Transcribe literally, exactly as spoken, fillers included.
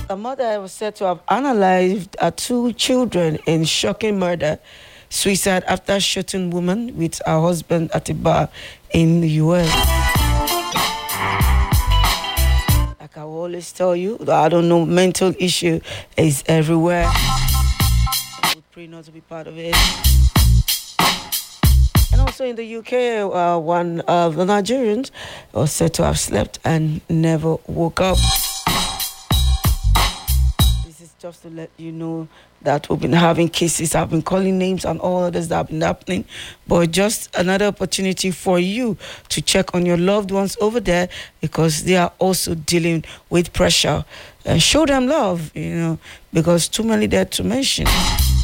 A mother was said to have analyzed her two children in shocking murder, suicide after shooting woman with her husband at a bar in the U S. Like I will always tell you, I don't know, mental issue is everywhere. I would pray not to be part of it. And also in the U K, uh, one of the Nigerians was said to have slept and never woke up. This is just to let you know that we've been having cases, I've been calling names and all others that have been happening, but just another opportunity for you to check on your loved ones over there because they are also dealing with pressure. And show them love, you know, because too many there to mention.